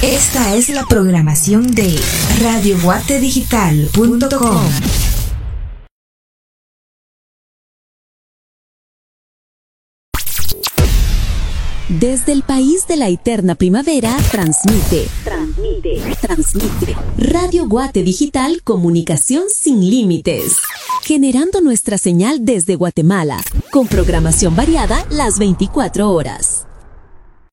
Esta es la programación de radioguatedigital.com. Desde el país de la eterna primavera, transmite. Radio Guate Digital, comunicación sin límites. Generando nuestra señal desde Guatemala, con programación variada las 24 horas.